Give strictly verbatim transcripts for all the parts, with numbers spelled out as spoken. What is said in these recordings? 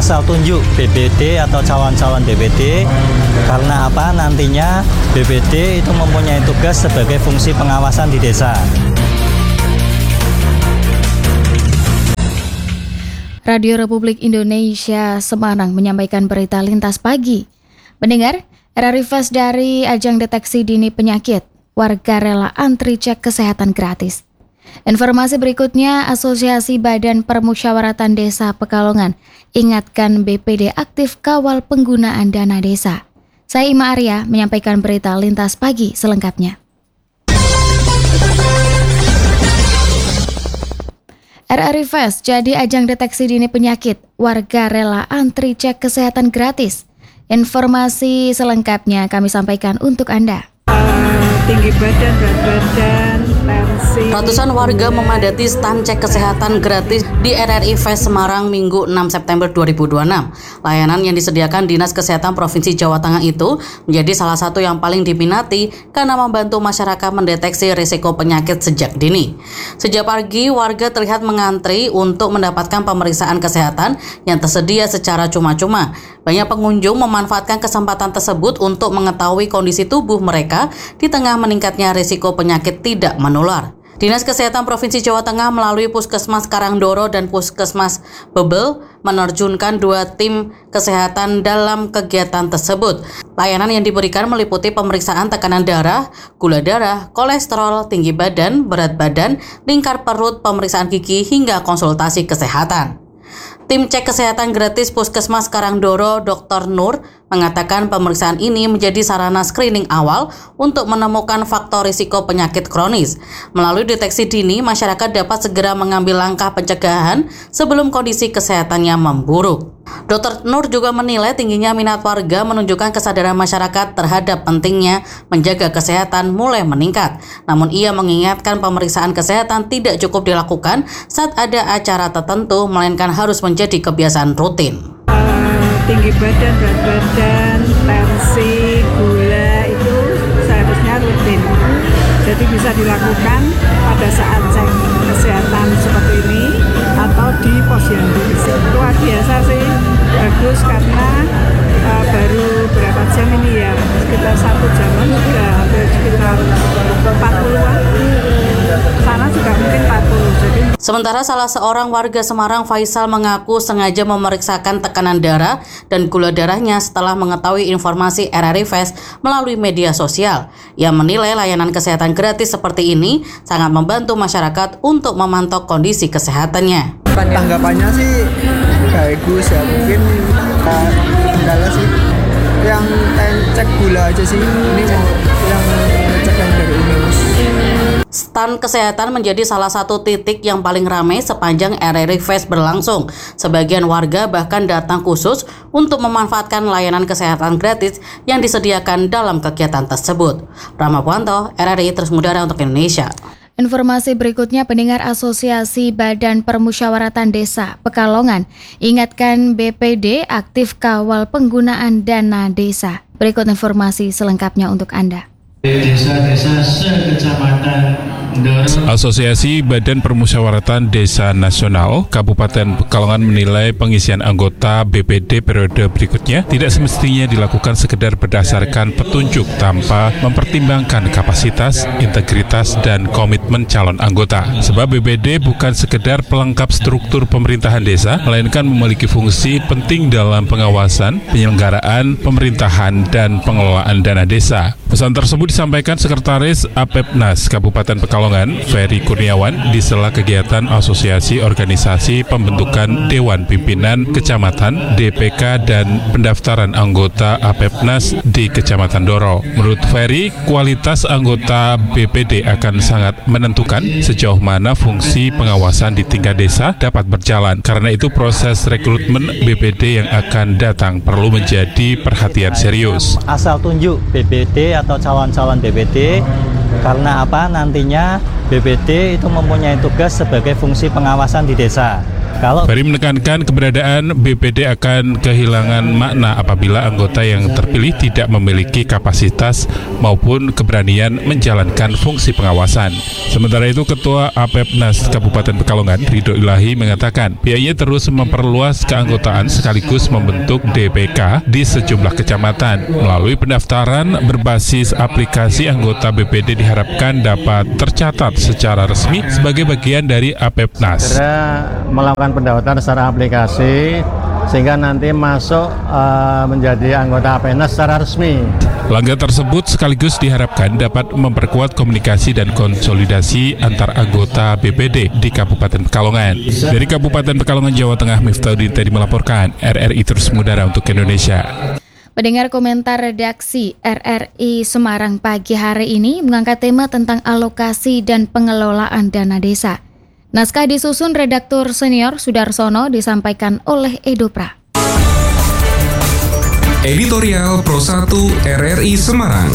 asal tunjuk B P D atau calon-calon B P D. Karena apa? Nantinya B P D itu mempunyai tugas sebagai fungsi pengawasan di desa. Radio Republik Indonesia Semarang menyampaikan berita lintas pagi. Mendengar, R R I Fest dari ajang deteksi dini penyakit. Warga rela antri cek kesehatan gratis. Informasi berikutnya, Asosiasi Badan Permusyawaratan Desa Pekalongan ingatkan B P D aktif kawal penggunaan dana desa. Saya Ima Arya menyampaikan berita lintas pagi selengkapnya. R R I Fest jadi ajang deteksi dini penyakit. Warga rela antri cek kesehatan gratis. Informasi selengkapnya kami sampaikan untuk Anda. Tinggi badan, berat badan, tensi. Ratusan warga memadati stand cek kesehatan gratis di R R I Fest Semarang Minggu enam September dua ribu dua puluh enam. Layanan yang disediakan Dinas Kesehatan Provinsi Jawa Tengah itu menjadi salah satu yang paling diminati karena membantu masyarakat mendeteksi risiko penyakit sejak dini. Sejak pagi, warga terlihat mengantri untuk mendapatkan pemeriksaan kesehatan yang tersedia secara cuma-cuma. Banyak pengunjung memanfaatkan kesempatan tersebut untuk mengetahui kondisi tubuh mereka di tengah meningkatnya risiko penyakit tidak menular. Dinas Kesehatan Provinsi Jawa Tengah melalui Puskesmas Karangdoro dan Puskesmas Bebel menerjunkan dua tim kesehatan dalam kegiatan tersebut. Layanan yang diberikan meliputi pemeriksaan tekanan darah, gula darah, kolesterol, tinggi badan, berat badan, lingkar perut, pemeriksaan gigi, hingga konsultasi kesehatan. Tim cek kesehatan gratis Puskesmas Karangdoro, Doktor Nur, mengatakan pemeriksaan ini menjadi sarana screening awal untuk menemukan faktor risiko penyakit kronis. Melalui deteksi dini, masyarakat dapat segera mengambil langkah pencegahan sebelum kondisi kesehatannya memburuk. Doktor Nur juga menilai tingginya minat warga menunjukkan kesadaran masyarakat terhadap pentingnya menjaga kesehatan mulai meningkat. Namun ia mengingatkan pemeriksaan kesehatan tidak cukup dilakukan saat ada acara tertentu, melainkan harus menjadi kebiasaan rutin. Tinggi badan, berat badan, tensi, gula itu seharusnya rutin. Jadi bisa dilakukan pada saat cek kesehatan seperti ini atau di posyandu. Luar biasa sih, bagus karena uh, baru berapa jam ini ya, sekitar satu jaman sudah hampir sekitar empat puluhan. Sana juga mungkin empat puluh. Jadi Sementara salah seorang warga Semarang, Faisal, mengaku sengaja memeriksakan tekanan darah dan gula darahnya setelah mengetahui informasi R R I Fest melalui media sosial. Ia menilai layanan kesehatan gratis seperti ini sangat membantu masyarakat untuk memantau kondisi kesehatannya. Tanggapannya sih bagus ya, mungkin kendala sih yang cek gula aja sih, ini yang cek yang dari Unus. Stand kesehatan menjadi salah satu titik yang paling ramai sepanjang R R I Fest berlangsung. Sebagian warga bahkan datang khusus untuk memanfaatkan layanan kesehatan gratis yang disediakan dalam kegiatan tersebut. Rama Puanto, R R I Terus Mudara untuk Indonesia. Informasi berikutnya, pendengar Asosiasi Badan Permusyawaratan Desa Pekalongan ingatkan B P D aktif kawal penggunaan dana desa. Berikut informasi selengkapnya untuk Anda. Desa-desa sekecamatan Asosiasi Badan Permusyawaratan Desa Nasional Kabupaten Pekalongan menilai pengisian anggota B P D periode berikutnya tidak semestinya dilakukan sekedar berdasarkan petunjuk tanpa mempertimbangkan kapasitas, integritas, dan komitmen calon anggota. Sebab B P D bukan sekedar pelengkap struktur pemerintahan desa, melainkan memiliki fungsi penting dalam pengawasan, penyelenggaraan, pemerintahan, dan pengelolaan dana desa. Pesan tersebut disampaikan Sekretaris Apepnas Kabupaten Pekalongan, Ferry Kurniawan, di sela kegiatan Asosiasi Organisasi Pembentukan Dewan Pimpinan Kecamatan D P K dan pendaftaran anggota Apepnas di Kecamatan Doro. Menurut Ferry, kualitas anggota B P D akan sangat menentukan sejauh mana fungsi pengawasan di tingkat desa dapat berjalan. Karena itu proses rekrutmen B P D yang akan datang perlu menjadi perhatian serius. Asal tunjuk B P D atau calon-calon B P D. Karena apa? Nantinya B P D itu mempunyai tugas sebagai fungsi pengawasan di desa. Kalau Ferry menekankan keberadaan B P D akan kehilangan makna apabila anggota yang terpilih tidak memiliki kapasitas maupun keberanian menjalankan fungsi pengawasan. Sementara itu, Ketua Apepnas Kabupaten Pekalongan, Ridho Ilahi, mengatakan pihaknya terus memperluas keanggotaan sekaligus membentuk D P K di sejumlah kecamatan. Melalui pendaftaran berbasis aplikasi, anggota B P D diharapkan dapat tercatat secara resmi sebagai bagian dari Apepnas. Segera melakukan pendaftaran secara aplikasi sehingga nanti masuk uh, menjadi anggota Apepnas secara resmi. Langkah tersebut sekaligus diharapkan dapat memperkuat komunikasi dan konsolidasi antar anggota B P D di Kabupaten Pekalongan. Dari Kabupaten Pekalongan, Jawa Tengah, Miftahudin tadi melaporkan. R R I terus mengudara untuk Indonesia. Pendengar, komentar redaksi R R I Semarang pagi hari ini mengangkat tema tentang alokasi dan pengelolaan dana desa. Naskah disusun redaktur senior Sudarsono, disampaikan oleh Edopra. Editorial Pro satu R R I Semarang.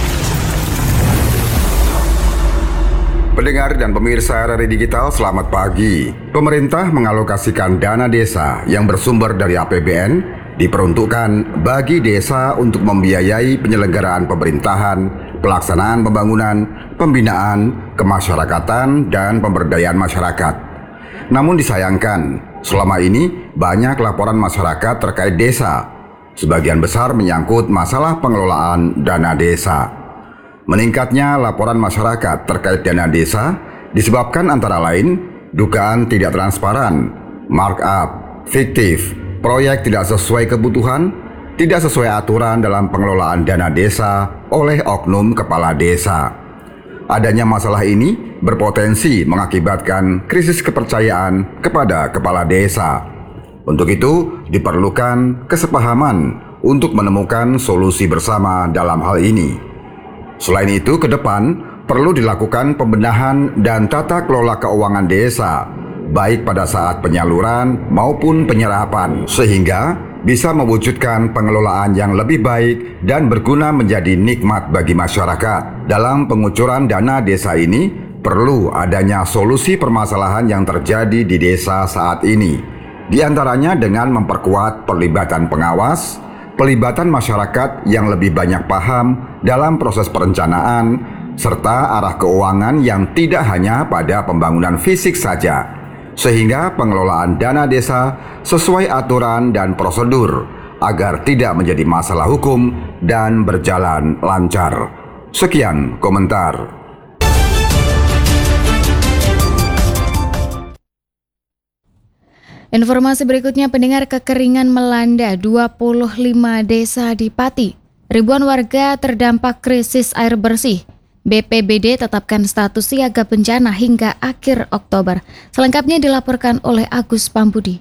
Pendengar dan pemirsa R R I Digital, selamat pagi. Pemerintah mengalokasikan dana desa yang bersumber dari A P B N diperuntukkan bagi desa untuk membiayai penyelenggaraan pemerintahan, pelaksanaan pembangunan, pembinaan, kemasyarakatan, dan pemberdayaan masyarakat. Namun disayangkan, selama ini banyak laporan masyarakat terkait desa. Sebagian besar menyangkut masalah pengelolaan dana desa. Meningkatnya laporan masyarakat terkait dana desa disebabkan antara lain dugaan tidak transparan, markup, fiktif, proyek tidak sesuai kebutuhan, tidak sesuai aturan dalam pengelolaan dana desa oleh oknum kepala desa. Adanya masalah ini berpotensi mengakibatkan krisis kepercayaan kepada kepala desa. Untuk itu, diperlukan kesepahaman untuk menemukan solusi bersama dalam hal ini. Selain itu, ke depan perlu dilakukan pembenahan dan tata kelola keuangan desa, baik pada saat penyaluran maupun penyerapan, sehingga bisa mewujudkan pengelolaan yang lebih baik dan berguna menjadi nikmat bagi masyarakat. Dalam pengucuran dana desa ini, perlu adanya solusi permasalahan yang terjadi di desa saat ini, di antaranya dengan memperkuat perlibatan pengawas, pelibatan masyarakat yang lebih banyak paham dalam proses perencanaan, serta arah keuangan yang tidak hanya pada pembangunan fisik saja, sehingga pengelolaan dana desa sesuai aturan dan prosedur agar tidak menjadi masalah hukum dan berjalan lancar. Sekian komentar. Informasi berikutnya, pendengar, kekeringan melanda dua puluh lima desa di Pati. Ribuan warga terdampak krisis air bersih. B P B D tetapkan status siaga bencana hingga akhir Oktober. Selengkapnya dilaporkan oleh Agus Pambudi.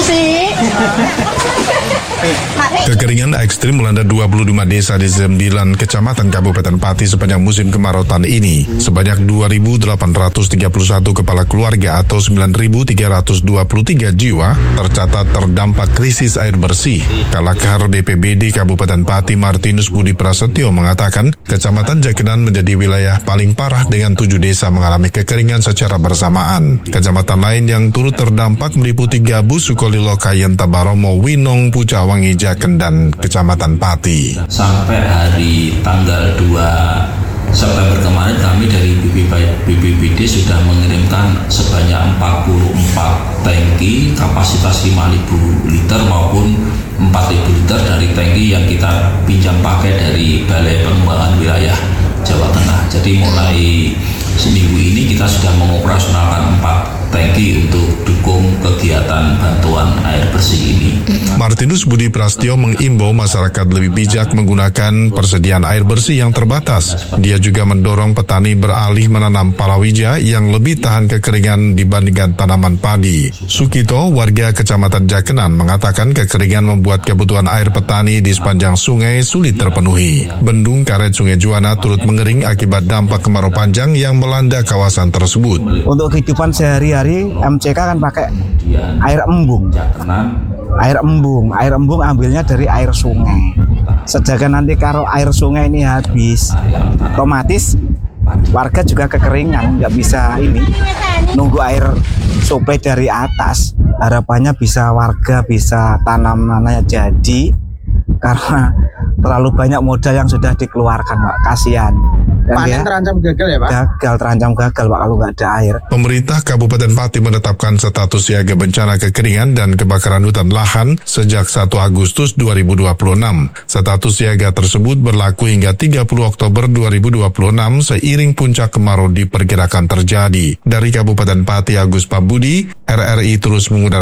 Kekeringan ekstrim melanda dua puluh lima desa di sembilan kecamatan Kabupaten Pati sepanjang musim kemarau tahun ini. Sebanyak dua ribu delapan ratus tiga puluh satu kepala keluarga atau sembilan ribu tiga ratus dua puluh tiga jiwa tercatat terdampak krisis air bersih. Kalakar B P B D Kabupaten Pati Martinus Budi Prasetyo mengatakan Kecamatan Jakenan menjadi wilayah paling parah dengan tujuh desa mengalami kekeringan secara bersamaan. Kecamatan lain yang turut terdampak meliputi Gabu, Sukolilo, Kayen, Tabaromo, Winong, Pucawangi, Jaken, dan Kecamatan Pati. Sampai hari tanggal dua September kemarin kami dari B P B D sudah mengirimkan sebanyak empat puluh empat tangki kapasitas lima ribu liter maupun empat ribu liter dari tangki yang kita pinjam pakai dari Balai Pengembangan Wilayah Jawa Tengah. Jadi mulai seminggu ini kita sudah mengoperasionalkan empat tangki untuk dukung kegiatan bantuan air bersih ini. Martinus Budi Prasetyo mengimbau masyarakat lebih bijak menggunakan persediaan air bersih yang terbatas. Dia juga mendorong petani beralih menanam palawija yang lebih tahan kekeringan dibandingkan tanaman padi. Sukito, warga Kecamatan Jakenan, mengatakan kekeringan membuat kebutuhan air petani di sepanjang sungai sulit terpenuhi. Bendung karet Sungai Juwana turut mengering akibat dampak kemarau panjang yang melanda kawasan tersebut. Untuk kehidupan sehari-hari M C K kan pakai air embung. Air embung, air embung ambilnya dari air sungai. Sedangkan nanti kalau air sungai ini habis, otomatis warga juga kekeringan, nggak bisa ini nunggu air suplai dari atas. harapannya bisa warga bisa tanamannya jadi, karena terlalu banyak modal yang sudah dikeluarkan, Pak. Kasihan. Dan panen dia terancam gagal ya Pak? Gagal, terancam gagal Pak kalau nggak ada air. Pemerintah Kabupaten Pati menetapkan status siaga bencana kekeringan dan kebakaran hutan lahan sejak satu Agustus dua ribu dua puluh enam. Status siaga tersebut berlaku hingga tiga puluh Oktober dua ribu dua puluh enam seiring puncak kemarau diperkirakan terjadi. Dari Kabupaten Pati, Agus Pambudi, R R I terus mengudara